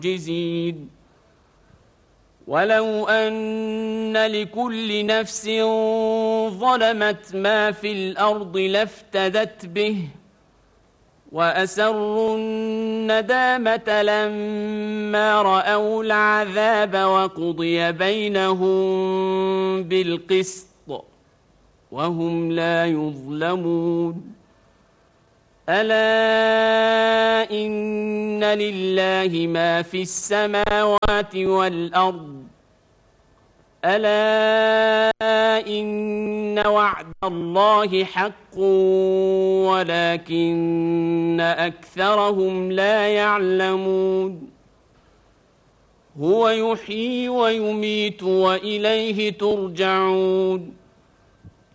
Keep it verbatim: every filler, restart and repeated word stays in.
معجزين ولو أن لكل نفس ظلمت ما في الأرض لافتدت به وأسروا الندامة لما رأوا العذاب وقضي بينهم بالقسط وهم لا يظلمون ألا إن لله ما في السماوات والأرض ألا إن وعد الله حق ولكن أكثرهم لا يعلمون هو يحيي ويميت وإليه ترجعون